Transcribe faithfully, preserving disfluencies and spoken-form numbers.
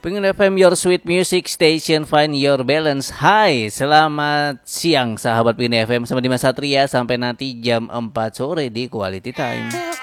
Pengen F M, your sweet music station, find your balance. Hai, selamat siang sahabat Pengen F M, sama Dimas Satria sampai nanti jam empat sore di Quality Time.